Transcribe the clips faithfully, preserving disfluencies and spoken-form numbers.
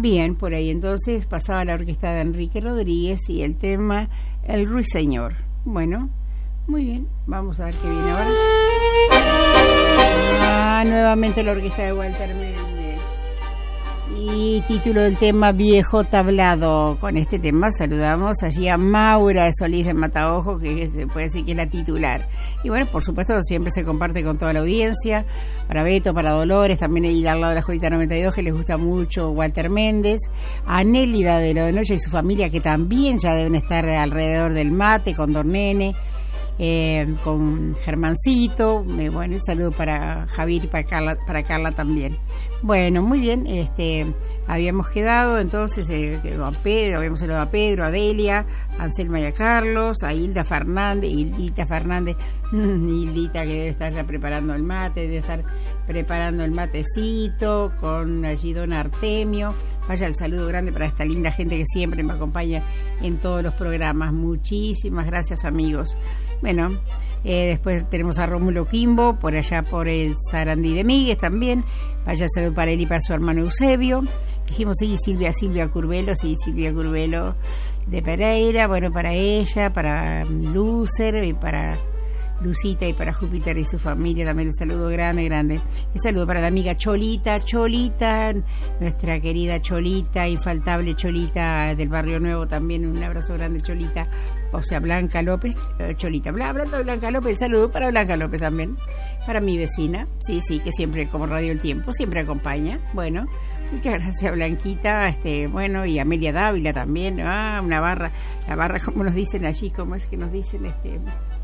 Bien, por ahí entonces pasaba la orquesta de Enrique Rodríguez y el tema El Ruiseñor. Bueno, muy bien, vamos a ver qué viene ahora. Ah, nuevamente la orquesta de Walter Méndez. Y título del tema Viejo Tablado. Con este tema saludamos allí a Maura de Solís de Mataojo, que se puede decir que es la titular. Y bueno, por supuesto siempre se comparte con toda la audiencia, para Beto, para Dolores, también ir al lado de la Jolita noventa y dos, que les gusta mucho Walter Méndez, a Nélida de Lo de Noche y su familia, que también ya deben estar alrededor del mate, con Don Nene, eh, con Germancito, eh, bueno, un saludo para Javier y para Carla, para Carla también. Bueno, muy bien, este habíamos quedado entonces eh, a Pedro, habíamos saludado a Pedro, a Delia, a Anselma y a Carlos, a Hilda Fernández, Hildita Fernández, Hildita que debe estar ya preparando el mate, debe estar preparando el matecito, con allí don Artemio. Vaya el saludo grande para esta linda gente que siempre me acompaña en todos los programas. Muchísimas gracias, amigos. Bueno, eh, después tenemos a Rómulo Quimbo, por allá por el Sarandí de Míguez también. Vaya saludo para él y para su hermano Eusebio. Dijimos, sí, Silvia, Silvia Curvelo, sí, Silvia Curvelo de Pereira. Bueno, para ella, para Lucer y para Lucita y para Júpiter y su familia también un saludo grande, grande. Un saludo para la amiga Cholita, Cholita, nuestra querida Cholita, infaltable Cholita del Barrio Nuevo también, un abrazo grande, Cholita. O sea, Blanca López, eh, Cholita, hablando de Blanca López, saludo para Blanca López también, para mi vecina, sí, sí, que siempre, como Radio El Tiempo, siempre acompaña. Bueno, muchas gracias, Blanquita, este, bueno, y Amelia Dávila también, ah, una barra, la barra, como nos dicen allí, como es que nos dicen, este...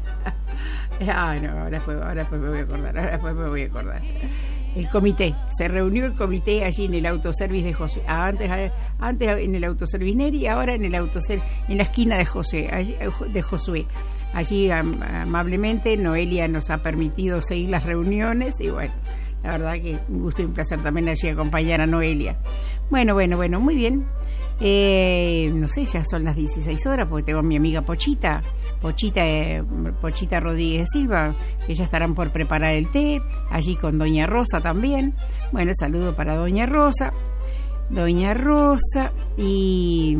Ah, no, ahora después, ahora después me voy a acordar, ahora después me voy a acordar. El comité, se reunió el comité allí en el autoservice de José, ah, antes, antes en el autoservice Neri, ahora en el autoservice, en la esquina de José, allí, de Josué. Allí am, amablemente Noelia nos ha permitido seguir las reuniones y bueno, la verdad que un gusto y un placer también allí acompañar a Noelia. Bueno, bueno, bueno, muy bien. Eh, no sé, ya son las dieciséis horas porque tengo a mi amiga Pochita, Pochita, eh, Pochita Rodríguez Silva, que ya estarán por preparar el té, allí con Doña Rosa también. Bueno, saludo para Doña Rosa, Doña Rosa y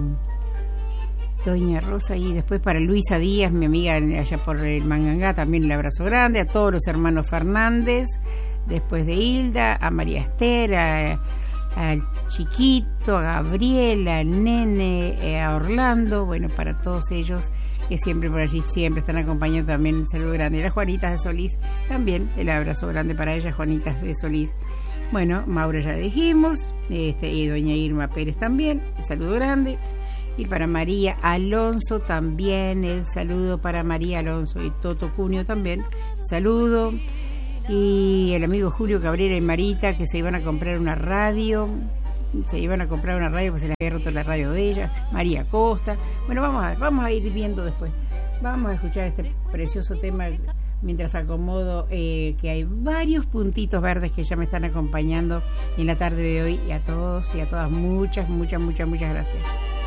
Doña Rosa y después para Luisa Díaz, mi amiga allá por el Mangangá, también el abrazo grande, a todos los hermanos Fernández, después de Hilda, a María Esther, a al chiquito, a Gabriela, al nene, a Orlando, bueno, para todos ellos que siempre por allí siempre están acompañando también un saludo grande. Y las Juanitas de Solís también, el abrazo grande para ellas, Juanitas de Solís. Bueno, Maura ya le dijimos, este, y doña Irma Pérez también, el saludo grande. Y para María Alonso también, el saludo para María Alonso y Toto Cunio también, saludo. Y el amigo Julio Cabrera y Marita, que se iban a comprar una radio, se iban a comprar una radio, pues se les había roto la radio de ella. María Costa. Bueno, vamos a, vamos a ir viendo después. Vamos a escuchar este precioso tema mientras acomodo, eh, que hay varios puntitos verdes que ya me están acompañando en la tarde de hoy. Y a todos y a todas, muchas, muchas, muchas, muchas gracias.